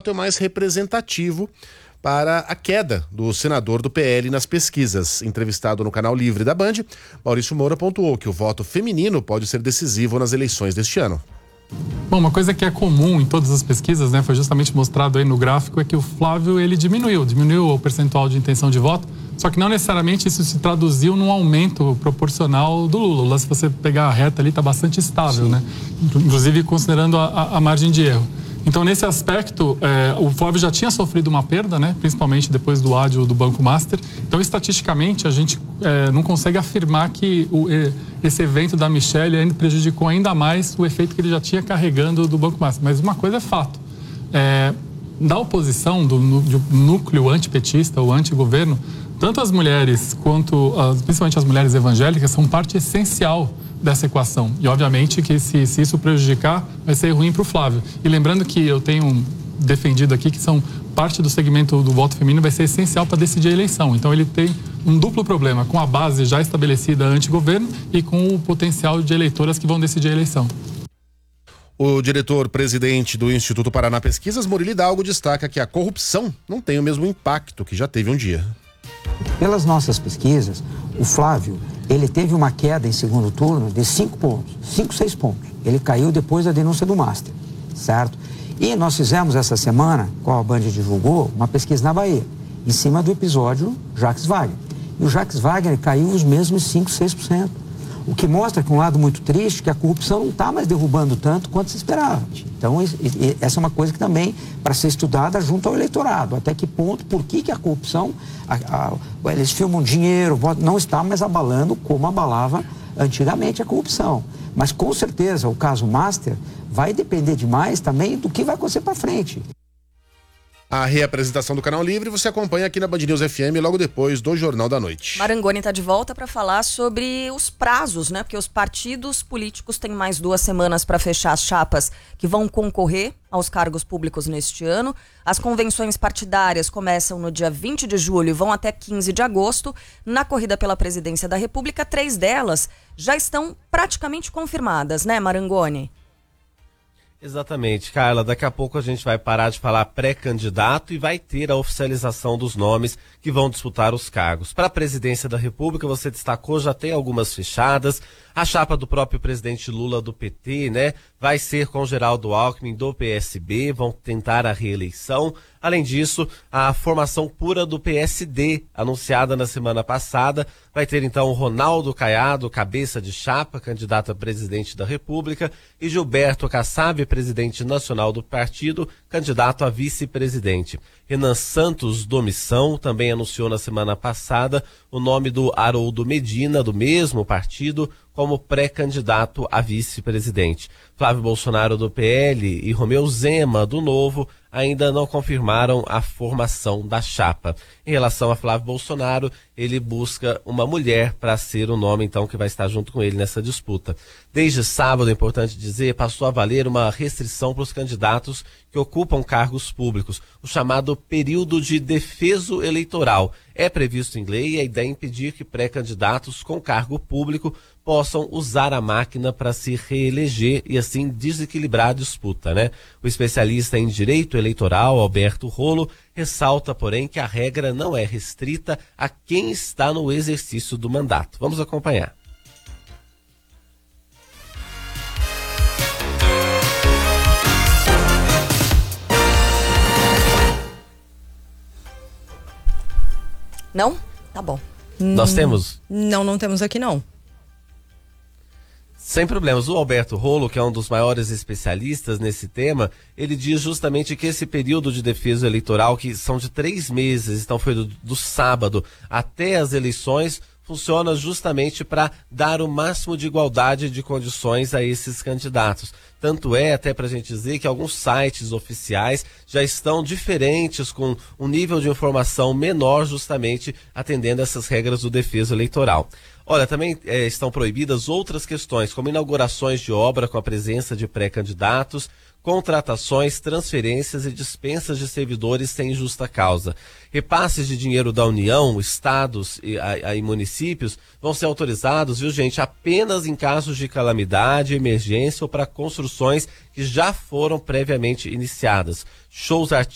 voto é o mais representativo para a queda do senador do PL nas pesquisas. Entrevistado no canal Livre da Band, Maurício Moura pontuou que o voto feminino pode ser decisivo nas eleições deste ano. Bom, uma coisa que é comum em todas as pesquisas, né, foi justamente mostrado aí no gráfico, é que o Flávio, ele diminuiu o percentual de intenção de voto, só que não necessariamente isso se traduziu num aumento proporcional do Lula. Lá, se você pegar a reta ali, está bastante estável, né? Inclusive considerando a margem de erro. Então, nesse aspecto, o Flávio já tinha sofrido uma perda, né? Principalmente depois do ádio do Banco Master. Então, estatisticamente, a gente não consegue afirmar que esse evento da Michelle ainda prejudicou ainda mais o efeito que ele já tinha carregando do Banco Master. Mas uma coisa é fato. Da oposição, do núcleo antipetista ou antigoverno, tanto as mulheres quanto, principalmente as mulheres evangélicas, são parte essencial dessa equação. E, obviamente, que se isso prejudicar, vai ser ruim para o Flávio. E lembrando que eu tenho defendido aqui que são parte do segmento do voto feminino vai ser essencial para decidir a eleição. Então, ele tem um duplo problema, com a base já estabelecida anti-governo e com o potencial de eleitoras que vão decidir a eleição. O diretor-presidente do Instituto Paraná Pesquisas, Murilo Hidalgo, destaca que a corrupção não tem o mesmo impacto que já teve um dia. Pelas nossas pesquisas, o Flávio, ele teve uma queda em segundo turno de 5 pontos, 6 pontos. Ele caiu depois da denúncia do Master, certo? E nós fizemos essa semana, qual a Band divulgou, uma pesquisa na Bahia, em cima do episódio Jacques Wagner. E o Jacques Wagner caiu os mesmos 5-6%. O que mostra que um lado muito triste, que a corrupção não está mais derrubando tanto quanto se esperava. Então, essa é uma coisa que também, para ser estudada junto ao eleitorado. Até que ponto, por que a corrupção, eles filmam dinheiro, não está mais abalando como abalava antigamente a corrupção. Mas, com certeza, o caso Master vai depender demais também do que vai acontecer para frente. A reapresentação do Canal Livre você acompanha aqui na Band News FM logo depois do Jornal da Noite. Marangoni está de volta para falar sobre os prazos, né? Porque os partidos políticos têm mais 2 semanas para fechar as chapas que vão concorrer aos cargos públicos neste ano. As convenções partidárias começam no dia 20 de julho e vão até 15 de agosto. Na corrida pela presidência da República, 3 delas já estão praticamente confirmadas, né, Marangoni? Exatamente, Carla. Daqui a pouco a gente vai parar de falar pré-candidato e vai ter a oficialização dos nomes que vão disputar os cargos. Para a presidência da República, você destacou, já tem algumas fechadas. A chapa do próprio presidente Lula do PT, né? Vai ser com Geraldo Alckmin do PSB, vão tentar a reeleição. Além disso, a formação pura do PSD, anunciada na semana passada, vai ter então Ronaldo Caiado, cabeça de chapa, candidato a presidente da República, e Gilberto Kassab, presidente nacional do partido, candidato a vice-presidente. Renan Santos, do Missão, também anunciou na semana passada o nome do Haroldo Medina, do mesmo partido, como pré-candidato a vice-presidente. Flávio Bolsonaro, do PL, e Romeu Zema, do Novo, ainda não confirmaram a formação da chapa. Em relação a Flávio Bolsonaro, ele busca uma mulher para ser o nome, então, que vai estar junto com ele nessa disputa. Desde sábado, é importante dizer, passou a valer uma restrição para os candidatos que ocupam cargos públicos, o chamado período de defeso eleitoral. É previsto em lei e a ideia é impedir que pré-candidatos com cargo público possam usar a máquina para se reeleger e assim desequilibrar a disputa, né? O especialista em direito eleitoral, Alberto Rolo, ressalta, porém, que a regra não é restrita a quem está no exercício do mandato. Vamos acompanhar. Não? Tá bom. Nós temos? Não temos aqui, não. Sem problemas. O Alberto Rolo, que é um dos maiores especialistas nesse tema, ele diz justamente que esse período de defesa eleitoral, que são de 3 meses, então foi do sábado até as eleições, funciona justamente para dar o máximo de igualdade de condições a esses candidatos. Tanto é, até para a gente dizer, que alguns sites oficiais já estão diferentes, com um nível de informação menor, justamente atendendo essas regras do defesa eleitoral. Olha, também estão proibidas outras questões, como inaugurações de obra com a presença de pré-candidatos, contratações, transferências e dispensas de servidores sem justa causa. Repasses de dinheiro da União, estados e municípios vão ser autorizados, viu, gente, apenas em casos de calamidade, emergência ou para construções que já foram previamente iniciadas. Shows artísticos